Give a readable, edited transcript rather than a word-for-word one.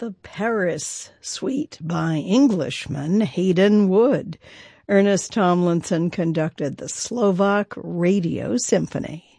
the Paris Suite by Englishman Hayden Wood. Ernest Tomlinson conducted the Slovak Radio Symphony.